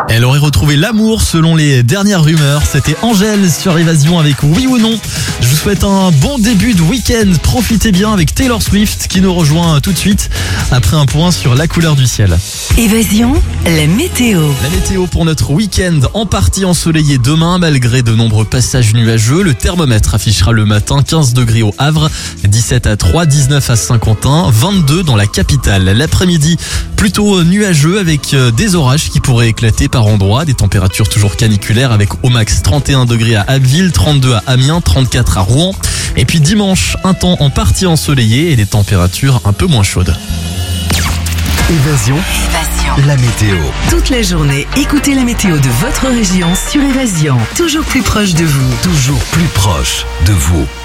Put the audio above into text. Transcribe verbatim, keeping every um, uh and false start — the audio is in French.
Elle aurait retrouvé l'amour selon les dernières rumeurs. C'était Angèle sur Évasion avec Oui ou Non. Je vous souhaite un bon début de week-end. Profitez bien avec Taylor Swift qui nous rejoint tout de suite après un point sur la couleur du ciel. Évasion, la météo. La météo pour notre week-end en partie ensoleillé demain malgré de nombreux passages nuageux. Le thermomètre affichera le matin quinze degrés au Havre, dix-sept à Troyes, dix-neuf à Saint-Quentin, vingt-deux dans la capitale. L'après-midi plutôt nuageux avec des orages qui pourraient éclater par endroits. Des températures toujours caniculaires avec au max trente et un degrés à Abbeville, trente-deux à Amiens, trente-quatre à Rouen. Et puis dimanche, un temps en partie ensoleillé et des températures un peu moins chaudes. Évasion, Évasion. la météo. Toute la journée, écoutez la météo de votre région sur Évasion. Toujours plus proche de vous. Toujours plus proche de vous.